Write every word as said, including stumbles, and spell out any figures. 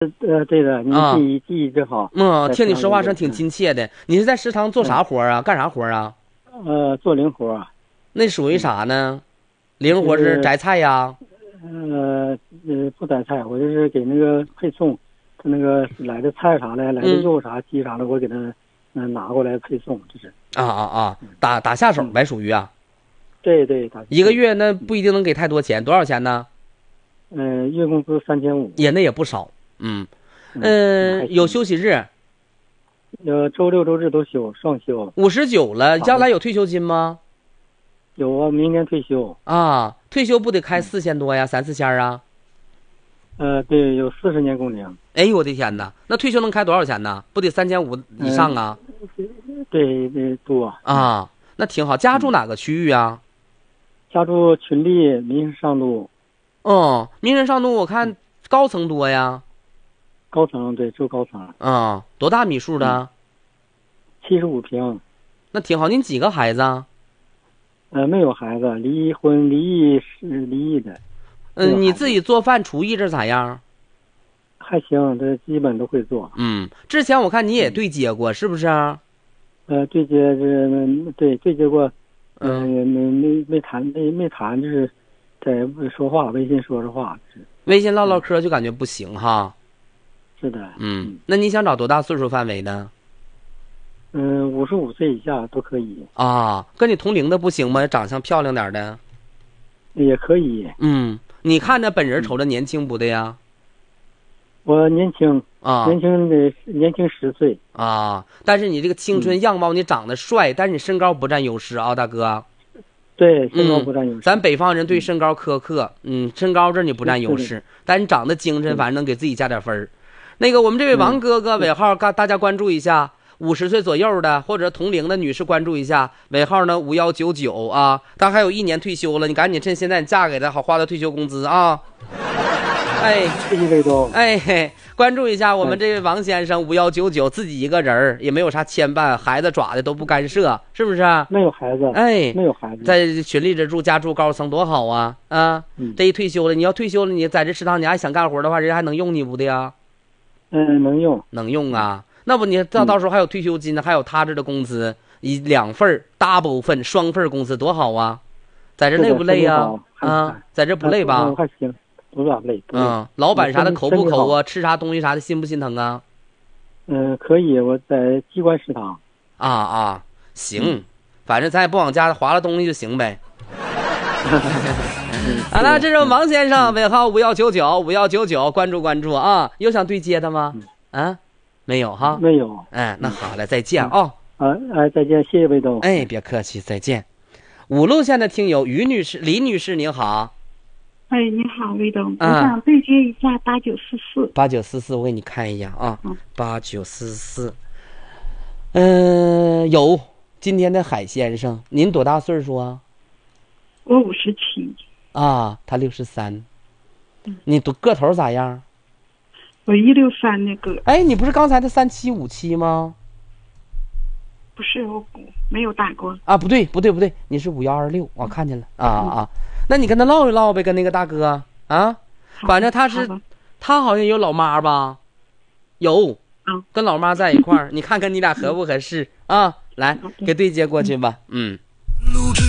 呃，对的，你啊记忆记忆真好。 嗯，听你说话声嗯挺亲切的。你是在食堂做啥活啊？干啥活啊？ 呃，做零活。 那属于啥呢？零活是摘菜呀？ 呃呃，不摘菜，我就是给那个配送，他那个来的菜啥的，来的嗯肉啥鸡啥的，我给他嗯拿过来配送，这是。 啊啊啊！打打下手呗，属于啊。 对对，打一个月那不一定能给太多钱，多少钱呢？ 呃，月工资三千五。 也那也不少。嗯嗯， 嗯，有休息日。 呃，周六周日都休，双休。 五十九了，将来有退休金吗？ 有啊，明年退休。 啊，退休不得开四千多呀，三四千啊？ 呃，对，有四十年工龄。 哎呦我的天哪，那退休能开多少钱呢？不得三千五以上啊？ 对对，多啊，那挺好。家住哪个区域啊？ 家住群力民生上路。 哦，名人上路我看高层多呀。 高层，对，住高层。 啊，多大米数的？ 七十五平。 那挺好。您几个孩子啊？ 呃，没有孩子，离婚离异是离异的。 嗯，你自己做饭厨艺这咋样？ 还行，这基本都会做。 嗯，之前我看你也对接过，是不是啊？ 呃，对接这对对接过，嗯，没没没谈没没谈，就是在说话，微信说说话。 微信唠唠嗑就感觉不行哈。 是的。 嗯，那你想找多大岁数范围呢？ 嗯，五十五岁以下都可以。 啊，跟你同龄的不行吗？长相漂亮点的。 也可以。 嗯，你看着本人瞅着年轻不的呀？ 我年轻啊， 年轻的年轻十岁啊，但是你这个青春样貌，你长得帅，但是你身高不占优势啊，大哥。 对，身高不占优势。 咱北方人对身高苛刻，嗯，身高这你不占优势，但是你长得精神，反正能给自己加点分儿。那个我们这位王哥哥尾号，大家关注一下。五十岁左右的或者同龄的女士关注一下，尾号呢五幺九九啊，他还有一年退休了，你赶紧趁现在你嫁给他，好花他退休工资啊！哎， 谢谢魏东。 哎，关注一下我们这位王先生五幺九九，自己一个人儿，也没有啥牵绊，孩子爪的都不干涉，是不是？ 没有孩子。 哎， 没有孩子， 在群里这住家住高层多好啊啊！ 嗯、 这一退休了，你要退休了，你在这食堂你还想干活的话，人家还能用你不的呀？ 嗯，能用， 能用啊。那不你到到时候还有退休金呢，还有他这的工资，以两份 double 份双份工资多好啊！在这累不累呀？啊，在这不累吧？ 还行，不咋累。 嗯，老板啥的抠不抠啊？吃啥东西啥的心不心疼啊？ 嗯，可以，我在机关食堂。 啊啊，行，反正咱也不往家划拉东西就行呗。好了，这是王先生，尾号五幺九九五幺九九，关注关注啊！有想对接的吗？啊？没有哈， 没有。 哎，那好了，再见啊！ 啊，哎，再见，谢谢魏东。 哎，别客气，再见。五路线的听友于女士、李女士，您好。 哎，你好，魏东，我想对接一下八九四四。 八九四四，我给你看一眼啊，八九四四。嗯，有今天的海先生，您多大岁数啊？ 我五十七。 啊，他六十三。你多个头咋样？ 我一六三那个。 哎，你不是刚才的三七五七吗？ 不是，我没有打过。 啊，不对，不对，不对，你是五幺二六，我看见了啊啊！那你跟他唠一唠呗，跟那个大哥啊，反正他是，他好像有老妈吧？有， 嗯， 跟老妈在一块儿，你看看你俩合不合适啊？来，给对接过去吧，嗯。